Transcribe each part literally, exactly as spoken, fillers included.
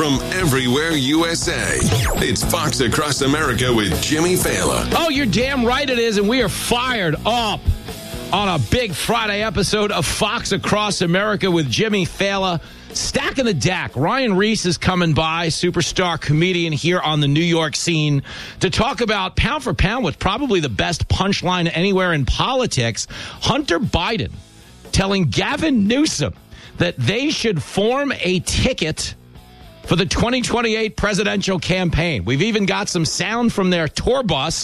from everywhere U S A. It's Fox Across America with Jimmy Failla. Oh, you're damn right it is, and we are fired up on a big Friday episode of Fox Across America with Jimmy Failla. Stacking the deck. Ryan Reese is coming by, superstar comedian here on the New York scene, to talk about pound for pound what's probably the best punchline anywhere in politics. Hunter Biden telling Gavin Newsom that they should form a ticket for the twenty twenty-eight presidential campaign. We've even got some sound from their tour bus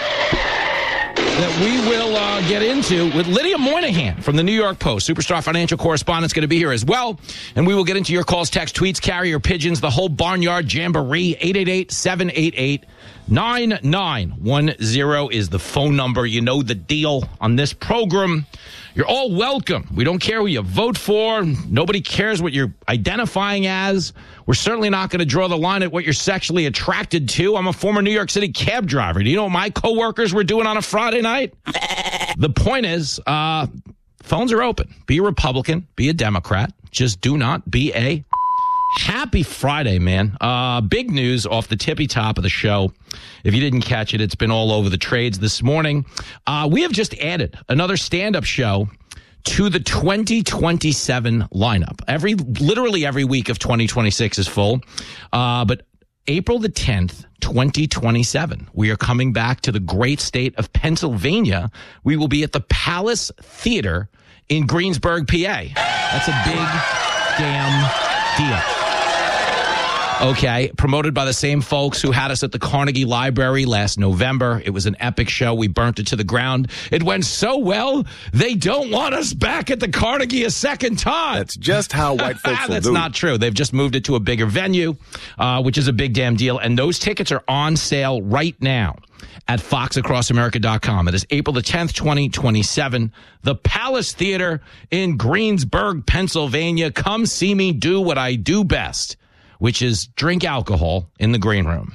that we will uh, get into with Lydia Moynihan from the New York Post, superstar financial correspondent, going to be here as well. And we will get into your calls, text, tweets, carrier pigeons, the whole barnyard jamboree. eight eight eight, seven eight eight, nine nine one zero is the phone number. You know the deal on this program. You're all welcome. We don't care who you vote for. Nobody cares what you're identifying as. We're certainly not going to draw the line at what you're sexually attracted to. I'm a former New York City cab driver. Do you know what my coworkers were doing on a Friday night? The point is, uh, phones are open. Be a Republican. Be a Democrat. Just do not be a... Happy Friday, man. Uh, big news off the tippy top of the show. If you didn't catch it, it's been all over the trades this morning. Uh, we have just added another stand-up show to the twenty twenty-seven lineup. Every, literally every week of twenty twenty-six is full. Uh, but April the tenth, twenty twenty-seven, we are coming back to the great state of Pennsylvania. We will be at the Palace Theater in Greensburg, P A. That's a big damn deal. Okay, promoted by the same folks who had us at the Carnegie Library last November. It was an epic show. We burnt it to the ground. It went so well, they don't want us back at the Carnegie a second time. That's just how white folks will That's do. not true. They've just moved it to a bigger venue, uh, which is a big damn deal. And those tickets are on sale right now at fox across america dot com. It is April the tenth, twenty twenty-seven. The Palace Theater in Greensburg, Pennsylvania. Come see me do what I do best, which is drink alcohol in the green room.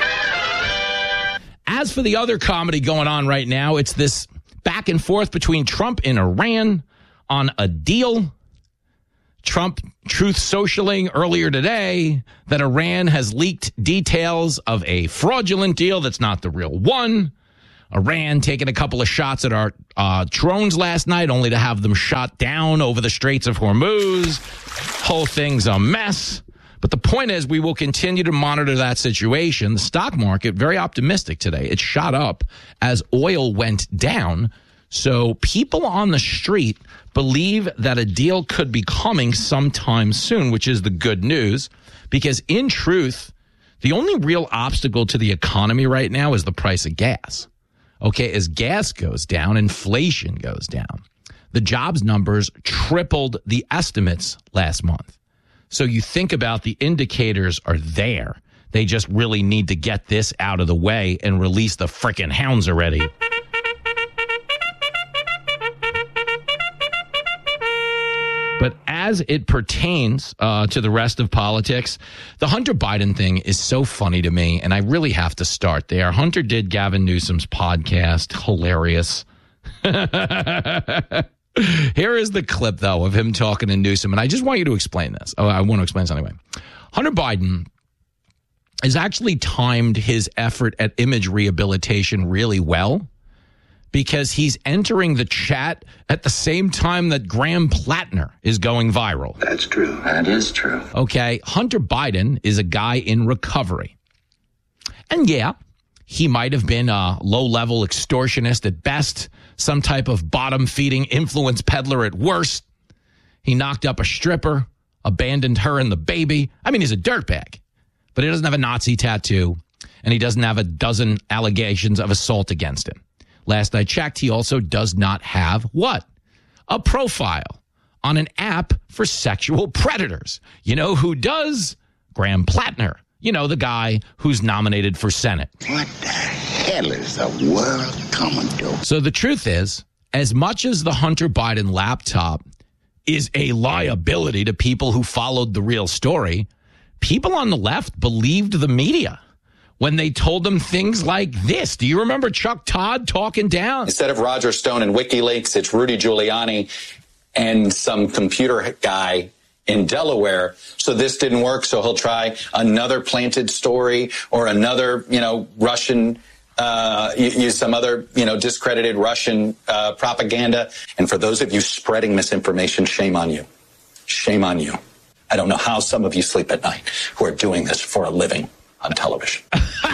As for the other comedy going on right now, it's this back and forth between Trump and Iran on a deal. Trump truth socialing earlier today that Iran has leaked details of a fraudulent deal that's not the real one. Iran taking a couple of shots at our uh, drones last night, only to have them shot down over the Straits of Hormuz. Whole thing's a mess. But the point is, we will continue to monitor that situation. The stock market, very optimistic today. It shot up as oil went down. So people on the street believe that a deal could be coming sometime soon, which is the good news. Because in truth, the only real obstacle to the economy right now is the price of gas. Okay, as gas goes down, inflation goes down. The jobs numbers tripled the estimates last month. So you think about the indicators are there. They just really need to get this out of the way and release the frickin' hounds already. But as it pertains uh, to the rest of politics, the Hunter Biden thing is so funny to me, and I really have to start there. Hunter did Gavin Newsom's podcast. Hilarious. Here is the clip, though, of him talking to Newsom, and I just want you to explain this. Oh, I want to explain this anyway. Hunter Biden has actually timed his effort at image rehabilitation really well, because he's entering the chat at the same time that Graham Plattner is going viral. That's true. That is true. Okay, Hunter Biden is a guy in recovery. And yeah, he might have been a low-level extortionist at best, some type of bottom-feeding influence peddler at worst. He knocked up a stripper, abandoned her and the baby. I mean, he's a dirtbag. But he doesn't have a Nazi tattoo, and he doesn't have a dozen allegations of assault against him. Last I checked, he also does not have what? A profile on an app for sexual predators. You know who does? Graham Plattner. You know, the guy who's nominated for Senate. What the hell is the world coming to? So the truth is, as much as the Hunter Biden laptop is a liability to people who followed the real story, people on the left believed the media when they told them things like this. Do you remember Chuck Todd talking down? Instead of Roger Stone and WikiLeaks, it's Rudy Giuliani and some computer guy in Delaware. So this didn't work. So he'll try another planted story or another, you know, Russian, uh, use some other, you know, discredited Russian uh, propaganda. And for those of you spreading misinformation, shame on you. Shame on you. I don't know how some of you sleep at night who are doing this for a living on television.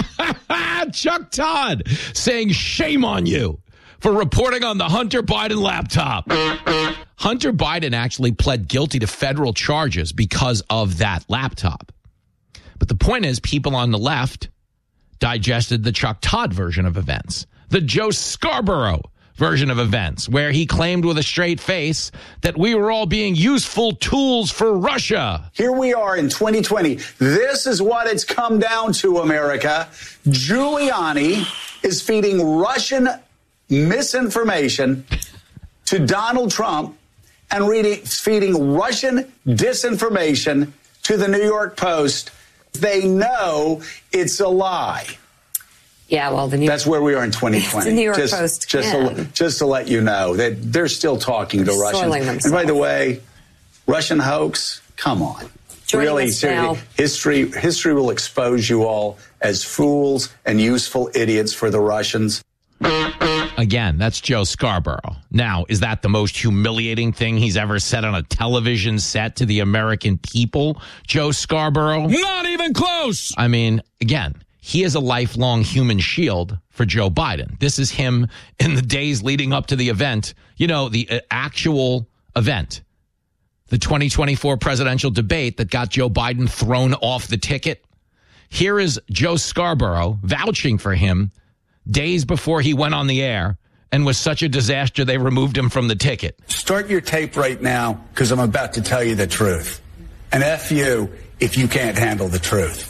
Chuck Todd saying shame on you for reporting on the Hunter Biden laptop. Hunter Biden actually pled guilty to federal charges because of that laptop. But the point is, people on the left digested the Chuck Todd version of events, the Joe Scarborough version of events, where he claimed with a straight face that we were all being useful tools for Russia. Here we are in twenty twenty. This is what it's come down to, America. Giuliani is feeding Russian misinformation to Donald Trump and reading, feeding Russian disinformation to the New York Post. They know it's a lie. Yeah, well, the New That's where we are in twenty twenty. The New York just, Post just to, just to let you know that they're still talking to They're Russians. themselves. And by the way, Russian hoax, come on. Joining really, us now. seriously, history, history will expose you all as fools and useful idiots for the Russians. Again, that's Joe Scarborough. Now, is that the most humiliating thing he's ever said on a television set to the American people, Joe Scarborough? Not even close. I mean, again, he is a lifelong human shield for Joe Biden. This is him in the days leading up to the event, you know, the uh, actual event, the twenty twenty-four presidential debate that got Joe Biden thrown off the ticket. Here is Joe Scarborough vouching for him days before he went on the air and was such a disaster they removed him from the ticket. Start your tape right now, because I'm about to tell you the truth. And F you if you can't handle the truth.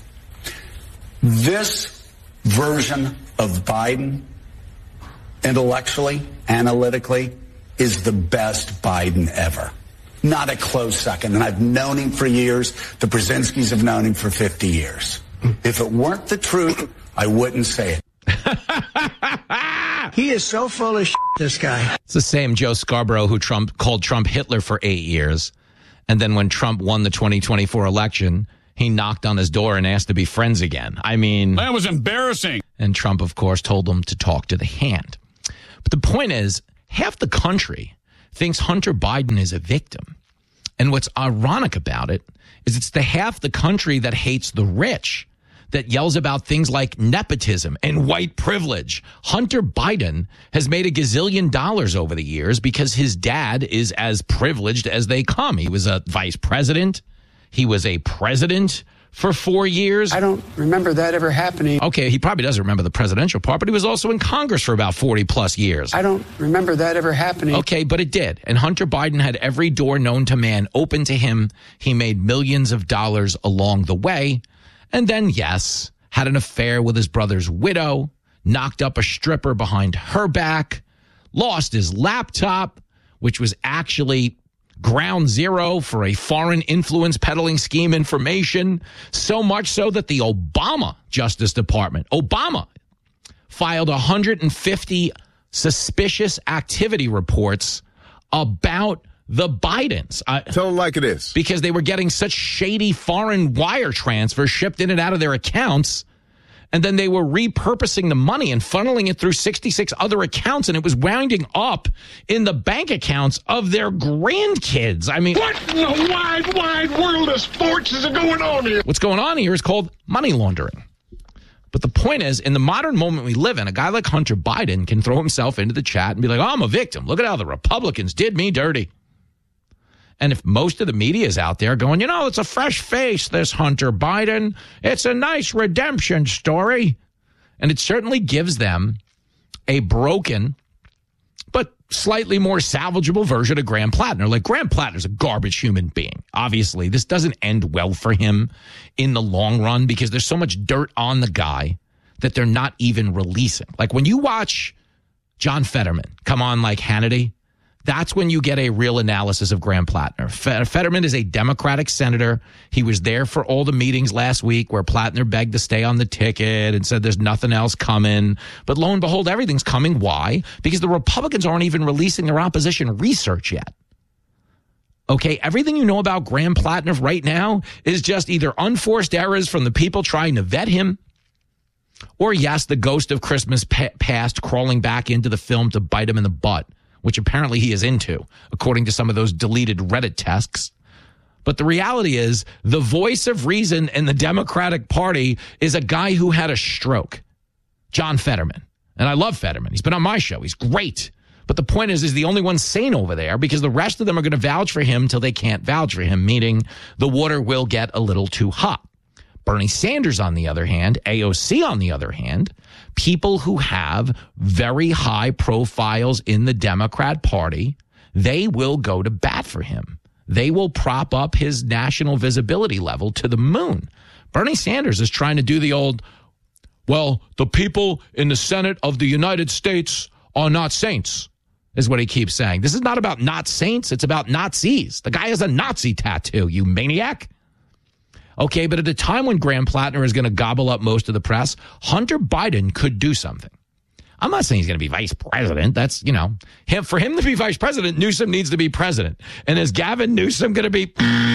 This version of Biden, intellectually, analytically, is the best Biden ever. Not a close second. And I've known him for years. The Brzezinskis have known him for fifty years. If it weren't the truth, I wouldn't say it. He is so full of shit, this guy. It's the same Joe Scarborough who Trump called Trump Hitler for eight years. And then when Trump won the twenty twenty-four election, he knocked on his door and asked to be friends again. I mean, that was embarrassing. And Trump, of course, told him to talk to the hand. But the point is, half the country thinks Hunter Biden is a victim. And what's ironic about it is it's the half the country that hates the rich, that yells about things like nepotism and white privilege. Hunter Biden has made a gazillion dollars over the years because his dad is as privileged as they come. He was a vice president. He was a president for four years. I don't remember that ever happening. Okay, he probably doesn't remember the presidential part, but he was also in Congress for about forty plus years. I don't remember that ever happening. Okay, but it did. And Hunter Biden had every door known to man open to him. He made millions of dollars along the way. And then, yes, had an affair with his brother's widow, knocked up a stripper behind her back, lost his laptop, which was actually ground zero for a foreign influence peddling scheme information, so much so that the Obama Justice Department, Obama, filed one hundred fifty suspicious activity reports about the Bidens. Uh, Tell them like it is. Because they were getting such shady foreign wire transfers shipped in and out of their accounts. And then they were repurposing the money and funneling it through sixty-six other accounts. And it was winding up in the bank accounts of their grandkids. I mean, what in the wide, wide world of sports is going on here? What's going on here is called money laundering. But the point is, in the modern moment we live in, a guy like Hunter Biden can throw himself into the chat and be like, oh, I'm a victim. Look at how the Republicans did me dirty. And if most of the media is out there going, you know, it's a fresh face, this Hunter Biden. It's a nice redemption story. And it certainly gives them a broken but slightly more salvageable version of Graham Plattner. Like, Graham Plattner's a garbage human being. Obviously, this doesn't end well for him in the long run because there's so much dirt on the guy that they're not even releasing. Like, when you watch John Fetterman come on like Hannity, that's when you get a real analysis of Graham Plattner. Fetterman is a Democratic senator. He was there for all the meetings last week where Plattner begged to stay on the ticket and said there's nothing else coming. But lo and behold, everything's coming. Why? Because the Republicans aren't even releasing their opposition research yet. Okay, everything you know about Graham Plattner right now is just either unforced errors from the people trying to vet him, or yes, the ghost of Christmas pa- past crawling back into the film to bite him in the butt, which apparently he is into, according to some of those deleted Reddit texts. But the reality is, the voice of reason in the Democratic Party is a guy who had a stroke, John Fetterman. And I love Fetterman. He's been on my show. He's great. But the point is, he's the only one sane over there because the rest of them are going to vouch for him till they can't vouch for him, meaning the water will get a little too hot. Bernie Sanders, on the other hand, A O C, on the other hand, people who have very high profiles in the Democrat Party, they will go to bat for him. They will prop up his national visibility level to the moon. Bernie Sanders is trying to do the old, well, the people in the Senate of the United States are not saints, is what he keeps saying. This is not about not saints. It's about Nazis. The guy has a Nazi tattoo, you maniac. Okay, but at a time when Graham Plattner is going to gobble up most of the press, Hunter Biden could do something. I'm not saying he's going to be vice president. That's, you know, him, for him to be vice president, Newsom needs to be president. And is Gavin Newsom going to be...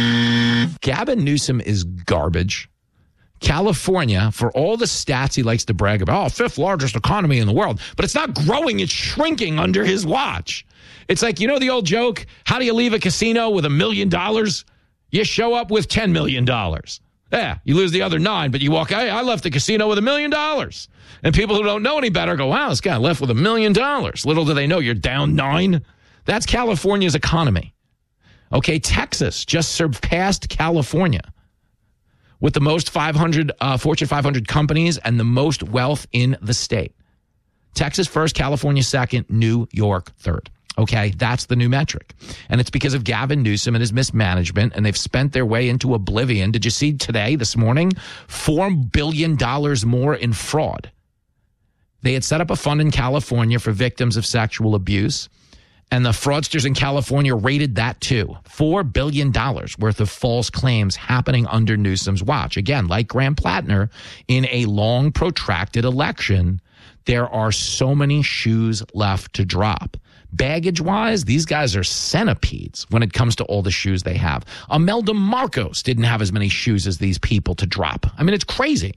Gavin Newsom is garbage. California, for all the stats he likes to brag about, oh, fifth largest economy in the world, but it's not growing, it's shrinking under his watch. It's like, you know the old joke, how do you leave a casino with a million dollars? You show up with ten million dollars. Yeah, you lose the other nine, but you walk, hey, I left the casino with a million dollars. And people who don't know any better go, wow, this guy left with a million dollars. Little do they know you're down nine. That's California's economy. Okay, Texas just surpassed California with the most five hundred uh, Fortune five hundred companies and the most wealth in the state. Texas first, California second, New York third. Okay, that's the new metric. And it's because of Gavin Newsom and his mismanagement, and they've spent their way into oblivion. Did you see today, this morning, four billion dollars more in fraud? They had set up a fund in California for victims of sexual abuse, and the fraudsters in California raided that too. four billion dollars worth of false claims happening under Newsom's watch. Again, like Graham Plattner, in a long, protracted election, there are so many shoes left to drop. Baggage-wise, these guys are centipedes when it comes to all the shoes they have. Imelda Marcos didn't have as many shoes as these people to drop. I mean, it's crazy.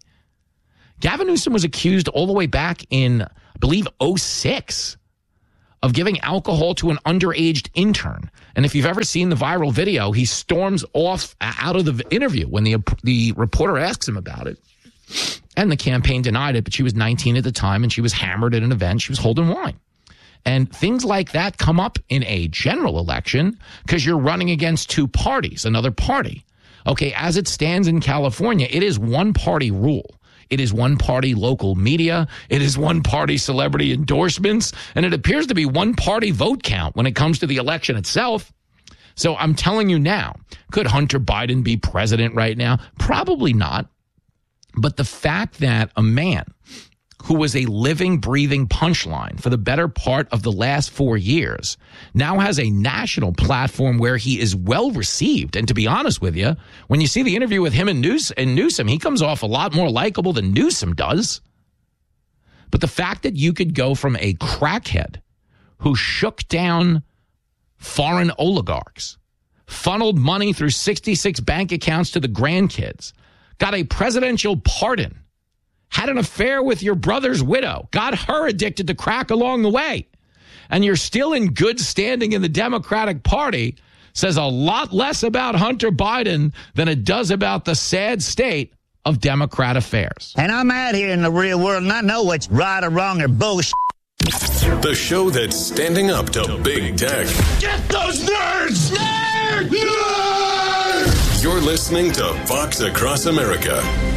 Gavin Newsom was accused all the way back in, I believe, oh six of giving alcohol to an underage intern. And if you've ever seen the viral video, he storms off out of the interview when the the reporter asks him about it. And the campaign denied it, but she was nineteen at the time, and she was hammered at an event. She was holding wine. And things like that come up in a general election because you're running against two parties, another party. Okay, as it stands in California, it is one-party rule. It is one-party local media. It is one-party celebrity endorsements. And it appears to be one-party vote count when it comes to the election itself. So I'm telling you now, could Hunter Biden be president right now? Probably not. But the fact that a man who was a living, breathing punchline for the better part of the last four years, now has a national platform where he is well received. And to be honest with you, when you see the interview with him and, News- and Newsom, he comes off a lot more likable than Newsom does. But the fact that you could go from a crackhead who shook down foreign oligarchs, funneled money through sixty-six bank accounts to the grandkids, got a presidential pardon, had an affair with your brother's widow, got her addicted to crack along the way, and you're still in good standing in the Democratic Party, says a lot less about Hunter Biden than it does about the sad state of Democrat affairs. And I'm out here in the real world, and I know what's right or wrong or bullshit. The show that's standing up to big tech. Get those nerds! Nerds! Nerds! You're listening to Fox Across America.